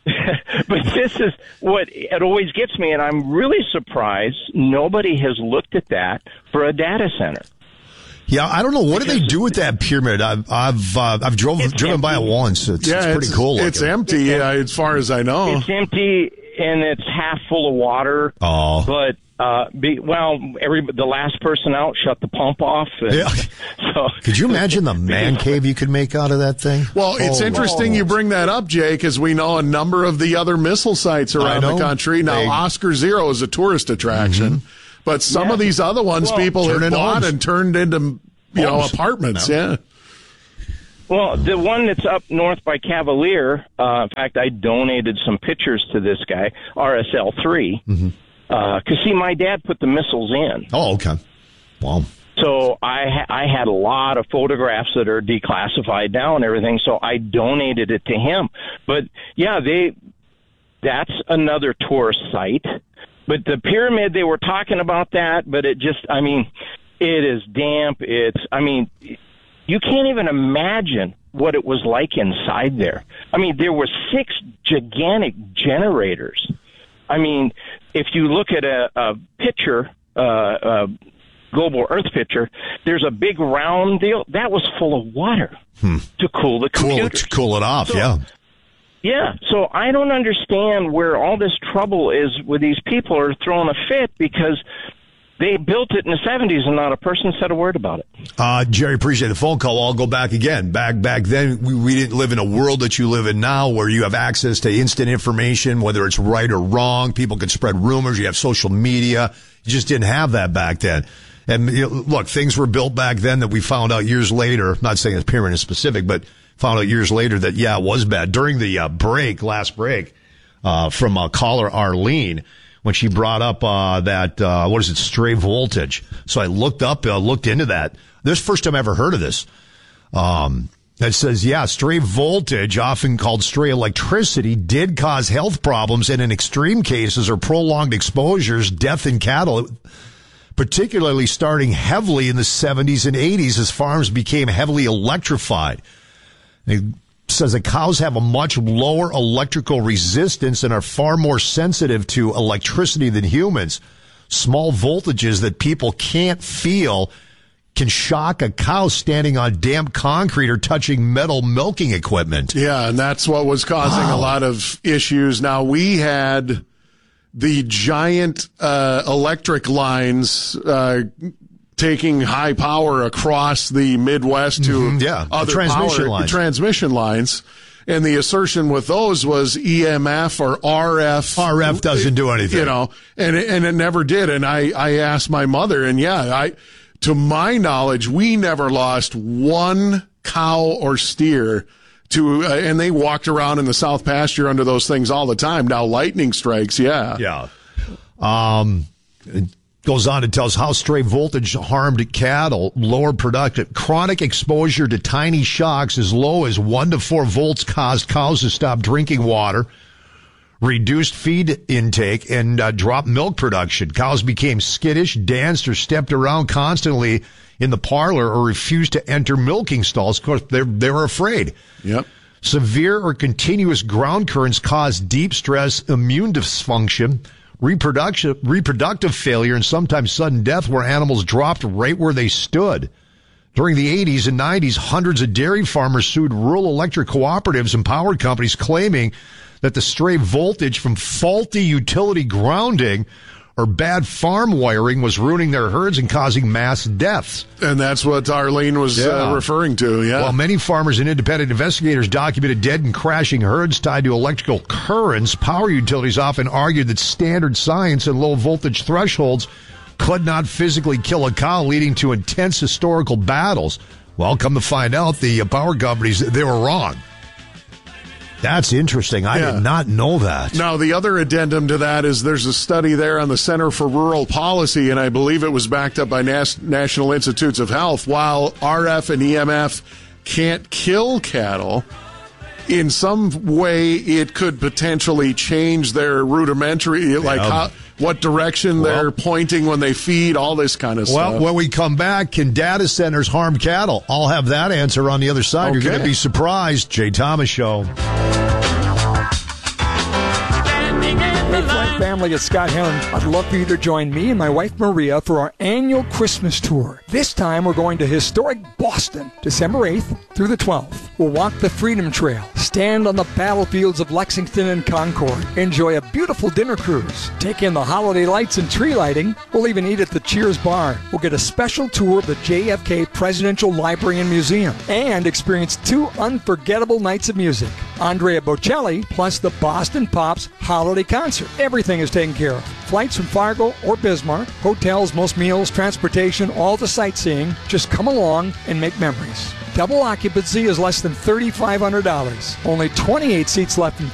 but this is what it always gets me, and I'm really surprised nobody has looked at that for a data center. Yeah, I don't know. What do they do with that pyramid? I've I've uh, I've drove, driven by it once. It's, yeah, it's pretty cool. It's looking. empty, uh, as far as I know. It's empty and it's half full of water. Oh, but uh, be, well, every the last person out shut the pump off. And Yeah. So Could you imagine the man cave you could make out of that thing? Well, it's Oh, interesting you bring that up, Jay, because we know a number of the other missile sites I around the know. country. Now, They- Oscar Zero is a tourist attraction, but some Yeah. of these other ones Well, people turned have into bought homes. and turned into, you know, Homes. apartments. No. Yeah. Well, the one that's up north by Cavalier, uh, in fact, I donated some pictures to this guy, R S L three, because, mm-hmm. uh, see, my dad put the missiles in. Oh, okay. Wow. So I, ha- I had a lot of photographs that are declassified now and everything, so I donated it to him. But, yeah, they that's another tourist site. But the pyramid, they were talking about that, but it just, I mean, it is damp. It's, I mean, you can't even imagine what it was like inside there. I mean, there were six gigantic generators. I mean, if you look at a, a picture, uh, uh, global Earth picture, there's a big round deal that was full of water hmm. to cool the cool computers. it, cool it off. So, yeah. Yeah. So I don't understand where all this trouble is with these people are throwing a fit because they built it in the seventies and not a person said a word about it. Uh, Jerry, appreciate the phone call. I'll go back again. Back back then, we, we didn't live in a world that you live in now where you have access to instant information, whether it's right or wrong. People can spread rumors. You have social media. You just didn't have that back then. And you know, look, things were built back then that we found out years later, not saying it's pyramid specific, but found out years later that, yeah, it was bad. During the uh, break, last break, uh, from uh, caller Arlene, when she brought up uh, that, uh, what is it, stray voltage. So I looked up, uh, looked into that. This is the first time I ever heard of this. Um, that says, yeah, stray voltage, often called stray electricity, did cause health problems and in extreme cases or prolonged exposures, death in cattle, particularly starting heavily in the seventies and eighties as farms became heavily electrified. It says that cows have a much lower electrical resistance and are far more sensitive to electricity than humans. Small voltages that people can't feel can shock a cow standing on damp concrete or touching metal milking equipment. Yeah, and that's what was causing wow. a lot of issues. Now, we had the giant uh, electric lines uh taking high power across the Midwest to mm-hmm, yeah, other transmission power, lines. transmission lines. And the assertion with those was E M F or R F. R F doesn't do anything. You know, and, and it never did. And I, I asked my mother, and yeah, I, to my knowledge, we never lost one cow or steer to, uh, and they walked around in the South pasture under those things all the time. Now lightning strikes, yeah. Yeah. Um, Goes on to tell us how stray voltage harmed cattle, lowered production. Chronic exposure to tiny shocks as low as one to four volts caused cows to stop drinking water, reduced feed intake, and uh, dropped milk production. Cows became skittish, danced, or stepped around constantly in the parlor or refused to enter milking stalls. Of course, they they were afraid. Yep. Severe or continuous ground currents caused deep stress, immune dysfunction, reproduction, reproductive failure, and sometimes sudden death where animals dropped right where they stood. During the eighties and nineties, hundreds of dairy farmers sued rural electric cooperatives and power companies claiming that the stray voltage from faulty utility grounding or bad farm wiring was ruining their herds and causing mass deaths. And that's what Arlene was yeah. uh, referring to, yeah. While many farmers and independent investigators documented dead and crashing herds tied to electrical currents, power utilities often argued that standard science and low voltage thresholds could not physically kill a cow, leading to intense historical battles. Well, come to find out, the power companies, they were wrong. That's interesting. I yeah. did not know that. Now, the other addendum to that is there's a study there on the Center for Rural Policy, and I believe it was backed up by Nas- National Institutes of Health. While R F and E M F can't kill cattle, in some way it could potentially change their rudimentary, like yeah. how, what direction well, they're pointing when they feed, all this kind of well, stuff. Well, when we come back, can data centers harm cattle? I'll have that answer on the other side. Okay. You're going to be surprised. Jay Thomas Show. Hey, Flight family, it's Scott Heron. I'd love for you to join me and my wife Maria for our annual Christmas tour. This time we're going to historic Boston, December eighth through the twelfth. We'll walk the Freedom Trail, stand on the battlefields of Lexington and Concord, enjoy a beautiful dinner cruise, take in the holiday lights and tree lighting. We'll even eat at the Cheers Bar. We'll get a special tour of the J F K Presidential Library and Museum and experience two unforgettable nights of music. Andrea Bocelli plus the Boston Pops Holiday Concert. Everything is taken care of. Flights from Fargo or Bismarck, hotels, most meals, transportation, all the sightseeing. Just come along and make memories. Double occupancy is less than three thousand five hundred dollars. Only twenty-eight seats left in